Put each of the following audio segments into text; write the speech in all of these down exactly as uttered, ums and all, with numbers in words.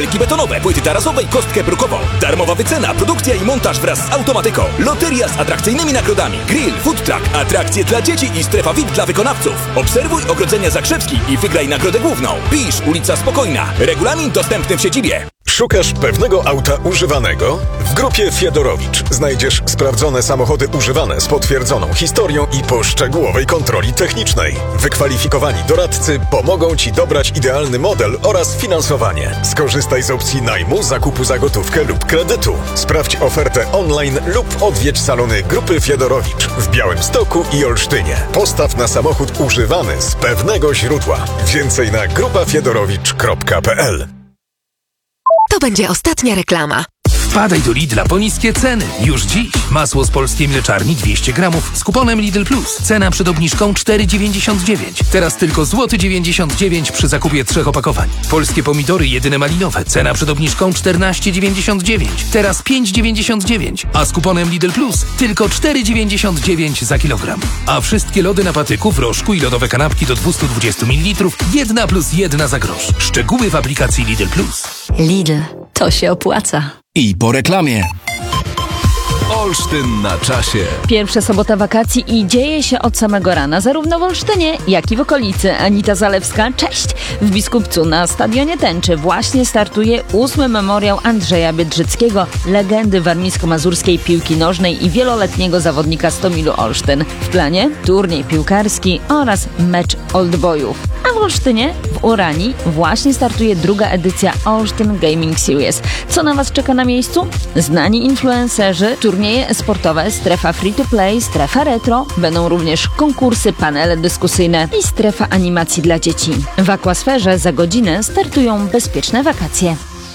Belki betonowe, płyty tarasowe i kostkę brukową. Darmowa wycena, produkcja i montaż wraz z automatyką. Loteria z atrakcyjnymi nagrodami. Grill, food truck, atrakcje dla dzieci i strefa V I P dla wykonawców. Obserwuj ogrodzenia Zakrzewski i wygraj nagrodę główną. Pisz, ulica Spokojna. Regulamin dostępny w siedzibie. Szukasz pewnego auta używanego? W grupie Fiedorowicz znajdziesz sprawdzone samochody używane z potwierdzoną historią i po szczegółowej kontroli technicznej. Wykwalifikowani doradcy pomogą Ci dobrać idealny model oraz finansowanie. Skorzystaj z opcji najmu, zakupu za gotówkę lub kredytu. Sprawdź ofertę online lub odwiedź salony grupy Fiedorowicz w Białymstoku i Olsztynie. Postaw na samochód używany z pewnego źródła. Więcej na grupa fiedorowicz kropka p l. To będzie ostatnia reklama. Wpadaj do Lidla po niskie ceny. Już dziś. Masło z polskiej mleczarni dwieście gramów z kuponem Lidl Plus. Cena przed obniżką cztery dziewięćdziesiąt dziewięć. Teraz tylko złoty dziewięćdziesiąt dziewięć przy zakupie trzech opakowań. Polskie pomidory jedyne malinowe. Cena przed obniżką czternaście dziewięćdziesiąt dziewięć. Teraz pięć dziewięćdziesiąt dziewięć. A z kuponem Lidl Plus tylko cztery dziewięćdziesiąt dziewięć za kilogram. A wszystkie lody na patyku, w rożku i lodowe kanapki do dwieście dwadzieścia mililitrów jedna plus jedna za grosz. Szczegóły w aplikacji Lidl Plus. Lidl, to się opłaca. I po reklamie. Olsztyn na czasie. Pierwsza sobota wakacji i dzieje się od samego rana, zarówno w Olsztynie, jak i w okolicy. Anita Zalewska, cześć! W Biskupcu na Stadionie Tęczy właśnie startuje ósmy memoriał Andrzeja Biedrzyckiego, legendy warmińsko-mazurskiej piłki nożnej i wieloletniego zawodnika Stomilu Olsztyn. W planie turniej piłkarski oraz mecz oldboyów. A w Olsztynie, w Uranii, właśnie startuje druga edycja Olsztyn Gaming Series. Co na Was czeka na miejscu? Znani influencerzy, turnieje sportowe, strefa free-to-play, strefa retro, będą również konkursy, panele dyskusyjne i strefa animacji dla dzieci. W Akwasferze za godzinę startują bezpieczne wakacje.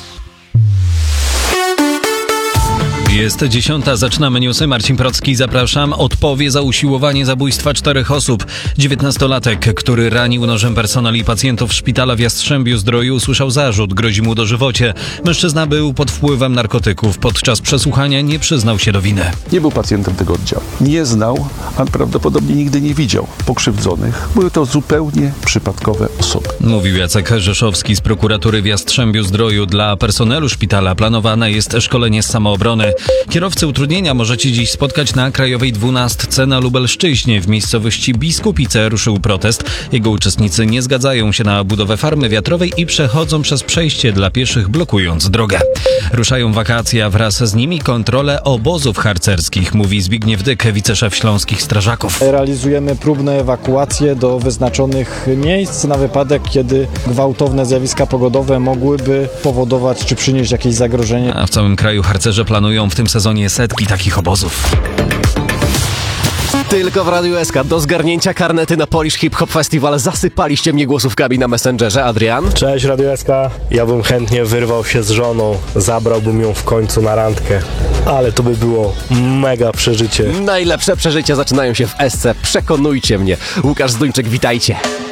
Jest dziesiąta, zaczynamy newsy. Marcin Procki, zapraszam. Odpowie za usiłowanie zabójstwa czterech osób. dziewiętnastolatek, który ranił nożem personel i pacjentów szpitala w Jastrzębiu-Zdroju, usłyszał zarzut, grozi mu dożywocie. Mężczyzna był pod wpływem narkotyków. Podczas przesłuchania nie przyznał się do winy. Nie był pacjentem tego oddziału. Nie znał, a prawdopodobnie nigdy nie widział pokrzywdzonych. Były to zupełnie przypadkowe osoby. Mówił Jacek Rzeszowski z prokuratury w Jastrzębiu-Zdroju. Dla personelu szpitala planowane jest szkolenie z samoobrony. Kierowcę utrudnienia możecie dziś spotkać na Krajowej dwunastce na Lubelszczyźnie. W miejscowości Biskupice ruszył protest. Jego uczestnicy nie zgadzają się na budowę farmy wiatrowej i przechodzą przez przejście dla pieszych, blokując drogę. Ruszają wakacje, a wraz z nimi kontrole obozów harcerskich, mówi Zbigniew Dyk, wiceszef Śląskich Strażaków. Realizujemy próbne ewakuacje do wyznaczonych miejsc na wypadek, kiedy gwałtowne zjawiska pogodowe mogłyby powodować czy przynieść jakieś zagrożenie. A w całym kraju harcerze planują w tym sezonie setki takich obozów. Tylko w Radiu S K do zgarnięcia karnety na Polish Hip Hop Festival. Zasypaliście mnie głosówkami na Messengerze. Adrian? Cześć Radio S K. Ja bym chętnie wyrwał się z żoną. Zabrałbym ją w końcu na randkę. Ale to by było mega przeżycie. Najlepsze przeżycia zaczynają się w S C. Przekonujcie mnie. Łukasz Zduńczyk, witajcie.